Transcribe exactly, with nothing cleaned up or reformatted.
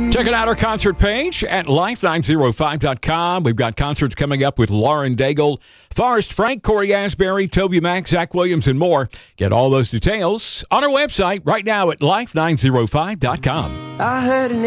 Check it out, our concert page at life nine oh five dot com. We've got concerts coming up with Lauren Daigle, Forrest Frank, Corey Asbury, Toby Mac, Zach Williams, and more. Get all those details on our website right now at life nine oh five dot com. I heard an